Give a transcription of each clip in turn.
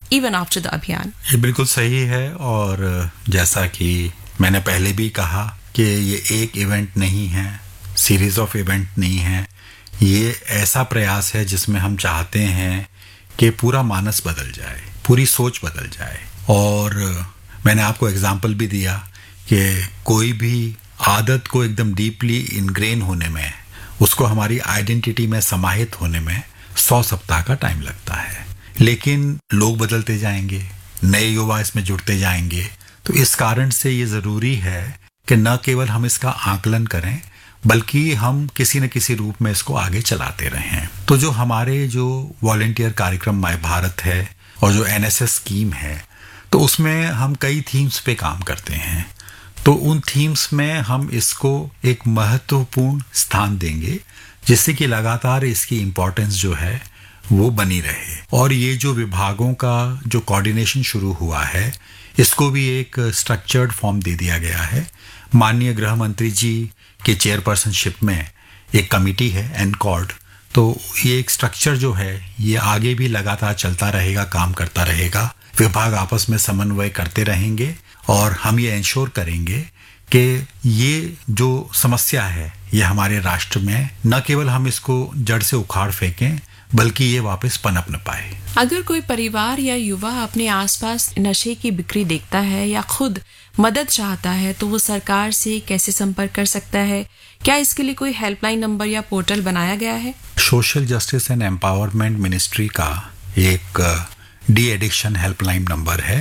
even after the Abhiyan? ये बिल्कुल सही है, और जैसा कि मैंने पहले भी कहा कि ये एक इवेंट नहीं है, सीरीज ऑफ इवेंट नहीं है, ये ऐसा प्रयास है जिसमें हम चाहते हैं कि पूरा मानस बदल जाए, पूरी सोच बदल जाए। और मैंने आपको एग्जाम्पल भी दिया कि कोई भी आदत को एकदम डीपली इनग्रेन होने में, उसको हमारी आइडेंटिटी में समाहित होने में 100 सप्ताह का टाइम लगता है। लेकिन लोग बदलते जाएंगे, नए युवा इसमें जुड़ते जाएंगे, तो इस कारण से ये ज़रूरी है कि न केवल हम इसका आकलन करें, बल्कि हम किसी न किसी रूप में इसको आगे चलाते रहें। तो जो हमारे जो वॉलंटियर कार्यक्रम माय भारत है और जो एनएसएस स्कीम है, तो उसमें हम कई थीम्स पे काम करते हैं। तो उन थीम्स में हम इसको एक महत्वपूर्ण स्थान देंगे, जिससे कि लगातार इसकी इम्पोर्टेंस जो है वो बनी रहे। और ये जो विभागों का जो कोऑर्डिनेशन शुरू हुआ है, इसको भी एक स्ट्रक्चर्ड फॉर्म दे दिया गया है। माननीय गृह मंत्री जी के चेयरपर्सनशिप में एक कमिटी है एनकॉर्ड, तो ये एक स्ट्रक्चर जो है ये आगे भी लगातार चलता रहेगा, काम करता रहेगा। विभाग आपस में समन्वय करते रहेंगे और हम ये इंश्योर करेंगे कि ये जो समस्या है ये हमारे राष्ट्र में न केवल हम इसको जड़ से उखाड़ फेंकें, बल्कि ये वापस पनप न पाए। अगर कोई परिवार या युवा अपने आसपास नशे की बिक्री देखता है या खुद मदद चाहता है, तो वो सरकार से कैसे संपर्क कर सकता है? क्या इसके लिए कोई हेल्पलाइन नंबर या पोर्टल बनाया गया है? Social justice and empowerment ministry का एक डी एडिक्शन हेल्पलाइन नंबर है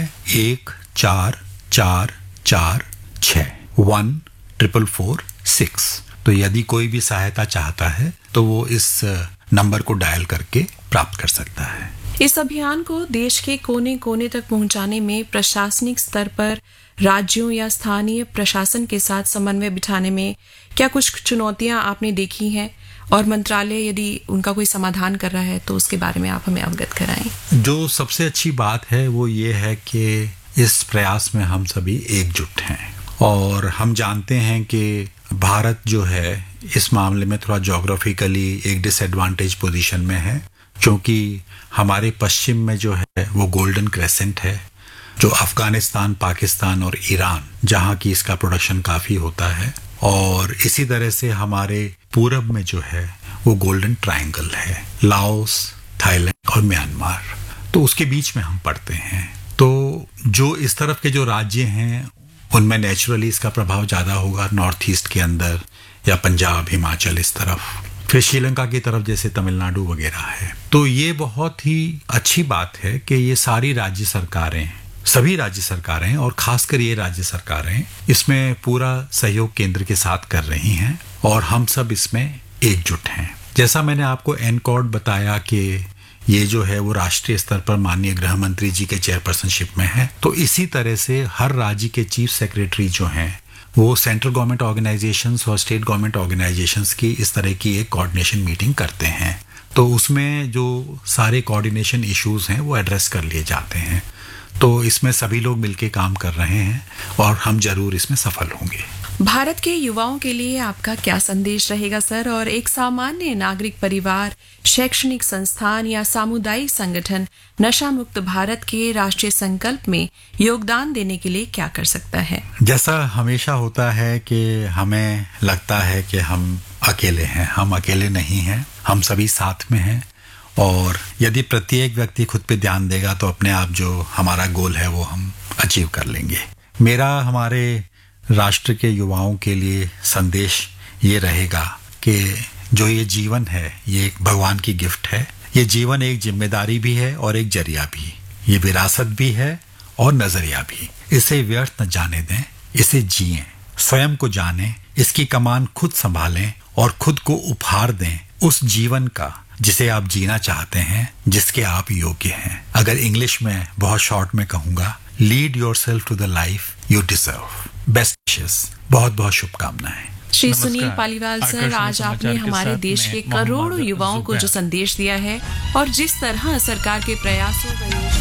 14446। तो यदि कोई भी सहायता चाहता है तो वो इस नंबर को डायल करके प्राप्त कर सकता है। इस अभियान को देश के कोने कोने तक पहुंचाने में प्रशासनिक स्तर पर राज्यों या स्थानीय प्रशासन के साथ समन्वय बिठाने में क्या कुछ चुनौतियां आपने देखी हैं, और मंत्रालय यदि उनका कोई समाधान कर रहा है तो उसके बारे में आप हमें अवगत कराएं। जो सबसे अच्छी बात है वो ये है कि इस प्रयास में हम सभी एकजुट हैं, और हम जानते हैं कि भारत जो है इस मामले में थोड़ा ज्योग्राफिकली एक डिसएडवांटेज पोजीशन में है, क्योंकि हमारे पश्चिम में जो है वो गोल्डन क्रेसेंट है, जो अफगानिस्तान, पाकिस्तान और ईरान, जहाँ की इसका प्रोडक्शन काफ़ी होता है, और इसी तरह से हमारे पूरब में जो है वो गोल्डन ट्रायंगल है, लाओस, थाईलैंड और म्यांमार। तो उसके बीच में हम पड़ते हैं। तो जो इस तरफ के जो राज्य हैं उनमें नेचुरली इसका प्रभाव ज़्यादा होगा, नॉर्थ ईस्ट के अंदर या पंजाब, हिमाचल इस तरफ, फिर श्रीलंका की तरफ जैसे तमिलनाडु वगैरह है। तो ये बहुत ही अच्छी बात है कि ये सारी राज्य सरकारें, सभी राज्य सरकारें और खासकर ये राज्य सरकारें इसमें पूरा सहयोग केंद्र के साथ कर रही हैं, और हम सब इसमें एकजुट हैं। जैसा मैंने आपको एनकॉर्ड बताया कि ये जो है वो राष्ट्रीय स्तर पर माननीय गृह मंत्री जी के चेयरपर्सनशिप में है, तो इसी तरह से हर राज्य के चीफ सेक्रेटरी जो हैं वो सेंट्रल गवर्नमेंट ऑर्गेनाइजेशंस और स्टेट गवर्नमेंट ऑर्गेनाइजेशंस की इस तरह की एक कोऑर्डिनेशन मीटिंग करते हैं। तो उसमें जो सारे कोऑर्डिनेशन इश्यूज हैं वो एड्रेस कर लिए जाते हैं। तो इसमें सभी लोग मिलके काम कर रहे हैं और हम जरूर इसमें सफल होंगे। भारत के युवाओं के लिए आपका क्या संदेश रहेगा सर, और एक सामान्य नागरिक परिवार, शैक्षणिक संस्थान या सामुदायिक संगठन नशा मुक्त भारत के राष्ट्रीय संकल्प में योगदान देने के लिए क्या कर सकता है? जैसा हमेशा होता है कि हमें लगता है कि हम अकेले हैं, हम अकेले नहीं हैं, हम सभी साथ में हैं, और यदि प्रत्येक व्यक्ति खुद पे ध्यान देगा तो अपने आप जो हमारा गोल है वो हम अचीव कर लेंगे। मेरा हमारे राष्ट्र के युवाओं के लिए संदेश ये रहेगा कि जो ये जीवन है ये एक भगवान की गिफ्ट है। ये जीवन एक जिम्मेदारी भी है और एक जरिया भी, ये विरासत भी है और नजरिया भी। इसे व्यर्थ न जाने दें, इसे जिएं, स्वयं को जानें, इसकी कमान खुद संभालें और खुद को उपहार दें उस जीवन का जिसे आप जीना चाहते हैं, जिसके आप योग्य हैं। अगर इंग्लिश में बहुत शॉर्ट में कहूंगा, lead yourself to the life you deserve. Best wishes, बहुत बहुत शुभकामनाएं। श्री सुनील पालीवाल सर, आज आपने हमारे देश के करोड़ों युवाओं को जो संदेश दिया है और जिस तरह सरकार के प्रयासों का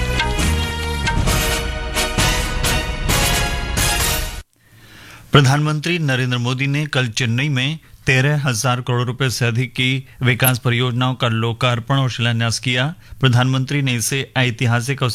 प्रधानमंत्री नरेंद्र मोदी ने कल चेन्नई में 13,000 करोड़ रुपए से अधिक की विकास परियोजनाओं का लोकार्पण और शिलान्यास किया। प्रधानमंत्री ने इसे ऐतिहासिक